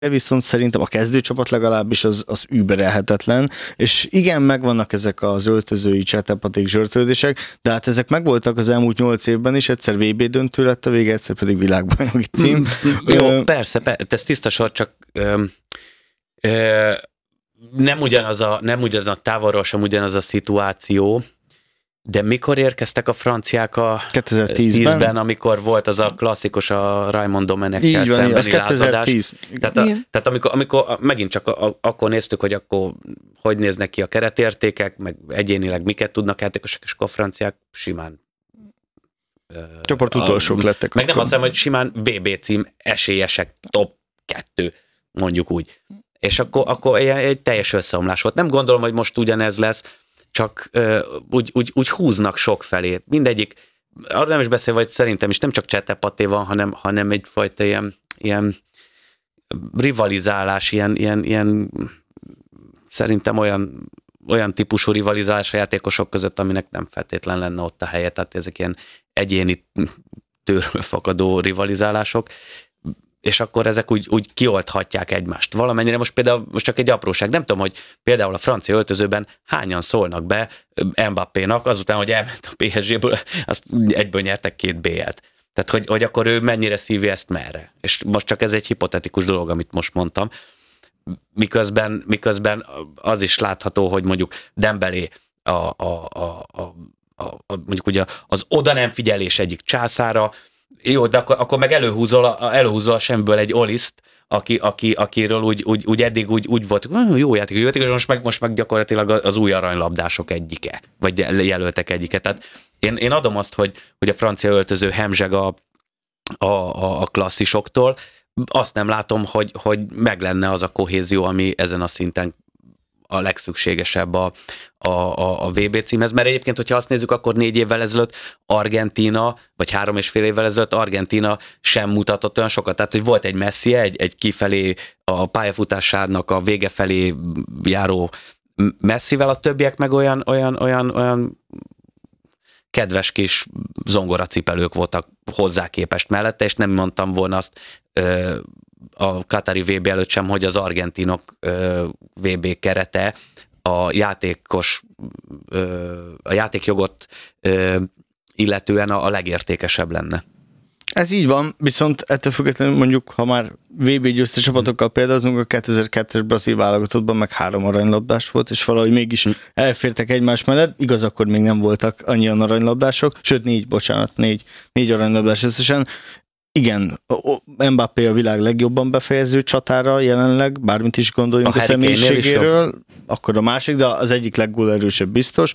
viszont szerintem a kezdőcsapat legalábbis az überelhetetlen, és igen, megvannak ezek az öltözői csetepaték zsörtődések, de hát ezek megvoltak az elmúlt 8 évben is, egyszer VB döntő lett a vége, egyszer pedig világbajnoki cím. Jó, persze, ez tiszta sor, csak nem ugyanaz a távolról sem ugyanaz a szituáció, de mikor érkeztek a franciák a 2010-ben, amikor volt az a klasszikus a Raymond Domenechkel szembeni lázadás. Tehát amikor megint csak akkor néztük, hogy akkor hogy néznek ki a keretértékek, meg egyénileg miket tudnak játékosok, és akkor a franciák simán csoport utolsók lettek. Meg nem azt hiszem, hogy simán VB cím esélyesek top 2, mondjuk úgy. És akkor egy teljes összeomlás volt. Nem gondolom, hogy most ugyanez lesz, csak úgy húznak sok felé. Mindegyik, arra nem is beszélve, hogy szerintem is nem csak csetepaté van, hanem egyfajta ilyen rivalizálás, ilyen szerintem olyan típusú rivalizálás a játékosok között, aminek nem feltétlen lenne ott a helye, tehát ezek ilyen egyéni tőről fakadó rivalizálások, és akkor ezek úgy kiolthatják egymást. Valamennyire most csak egy apróság, nem tudom, hogy például a francia öltözőben hányan szólnak be Mbappénak, azután, hogy elment a PSG-ből, azt egyből nyertek 2 BL-t. Tehát, hogy akkor ő mennyire szívi ezt merre. És most csak ez egy hipotetikus dolog, amit most mondtam. Miközben az is látható, hogy mondjuk Dembélé mondjuk ugye az oda nem figyelés egyik császára, jó, de akkor meg előhúzol a semből egy Oliszt, akiről úgy eddig úgy volt, jó játék, és most meg gyakorlatilag az új aranylabdások egyike, vagy jelöltek egyike. Tehát én adom azt, hogy a francia öltöző hemzseg a klasszisoktól, azt nem látom, hogy meg lenne az a kohézió, ami ezen a szinten a legszükségesebb a VB címhez, mert egyébként, hogyha azt nézzük, akkor 4 évvel ezelőtt Argentína, vagy 3,5 évvel ezelőtt Argentína sem mutatott olyan sokat. Tehát, hogy volt egy Messi, egy kifelé a pályafutásának a vége felé járó Messivel, a többiek meg olyan kedves kis zongoracipelők voltak hozzá képest mellette, és nem mondtam volna azt a katari VB előtt sem, hogy az argentinok VB kerete a játékjogot illetően a legértékesebb lenne. Ez így van, viszont ettől függetlenül mondjuk, ha már VB győztes csapatokkal példázunk, a 2002-es brazil válogatottban meg 3 aranylabdás volt, és valahogy mégis elfértek egymás mellett, igaz, akkor még nem voltak annyian aranylabdások, sőt 4 aranylabdás összesen. Igen, Mbappé a világ legjobban befejező csatára jelenleg, bármit is gondoljunk a személyiségéről, akkor a másik, de az egyik leggólerősebb biztos.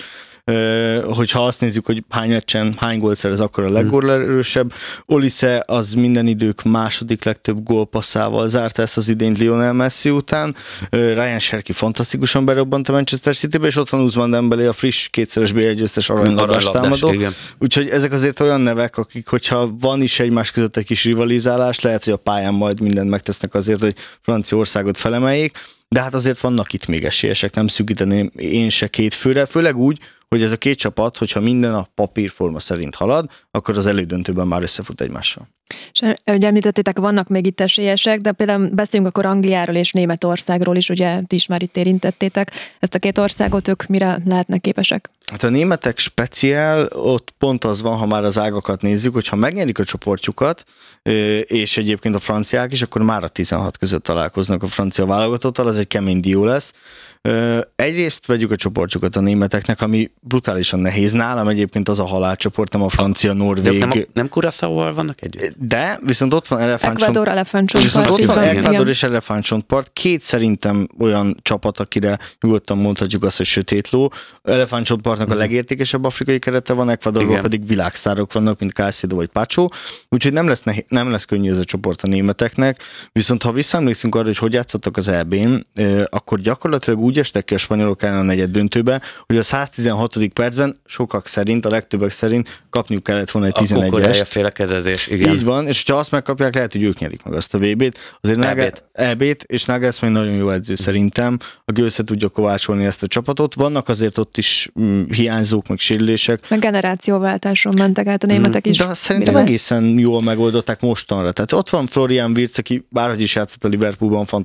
Hogyha azt nézzük, hogy hány meccsen, hány gólt szerez, akkor a leggólerősebb. Olise az minden idők második legtöbb gólpasszával zárta ezt az idényt Lionel Messi után. Ryan Cherki fantasztikusan berobbant a Manchester Citybe, és ott van Ousmane Dembélé, a friss 2-szeres BL győztes aranylabdás támadó. Úgyhogy ezek azért olyan nevek, akik, hogyha van is egymás között egy kis rivalizálás, lehet, hogy a pályán majd mindent megtesznek azért, hogy Franciaországot felemeljék, de hát azért vannak itt még esélyesek, nem szűkíteném én se 2 főre, főleg úgy, hogy ez a 2 csapat, hogyha minden a papírforma szerint halad, akkor az elődöntőben már összefut egymással. És ugye említettétek, vannak még itt esélyesek, de például beszéljünk akkor Angliáról és Németországról is, ugye ti is már itt érintettétek. Ezt a 2 országot ők mire lehetnek képesek? Hát a németek speciál, ott pont az van, ha már az ágakat nézzük, hogy ha megnyerik a csoportjukat, és egyébként a franciák is, akkor már a 16 között találkoznak a francia válogatottal, az egy kemény dió lesz. Egyrészt vegyük a csoportjukat a németeknek, ami brutálisan nehéz. Nálam egyébként az a halálcsoport, nem a francia, norvég. Nem Curaçaóval vannak együtt? De, viszont ott van Elefántcsontpart. Viszont ott van Ecuador és Elefántcsontpart. 2 szerintem olyan csapat, akire nyugodtan mondhatjuk azt, hogy sötétló. Elefántcsontpartnak a legértékesebb afrikai kerete van, Ecuadorban pedig világsztárok vannak, mint Caicedo vagy Pacho. Úgyhogy nem lesz könnyű ez a csoport a németeknek. Viszont ha visszaemlékszünk arra, hogy játszottak az EB-n, akkor gyakorlatilag úgy estek ki a spanyolok ellen a negyed döntőbe, hogy a 116. percben sokak szerint, a legtöbbek szerint kapniuk kellett volna egy 11-est. Félekezezés, igen. van, és hogyha azt megkapják, lehet, hogy ők nyerik meg azt a VB-t. Azért EB-t, és Nagelsmann nagyon jó edző szerintem. A össze tudja kovácsolni ezt a csapatot. Vannak azért ott is hiányzók, meg sérülések. Meg generációváltáson mentek át a németek is. De szerintem egészen jól megoldották mostanra. Tehát ott van Florian Wirtz, aki bárhogy is játszott a Liverpoolban,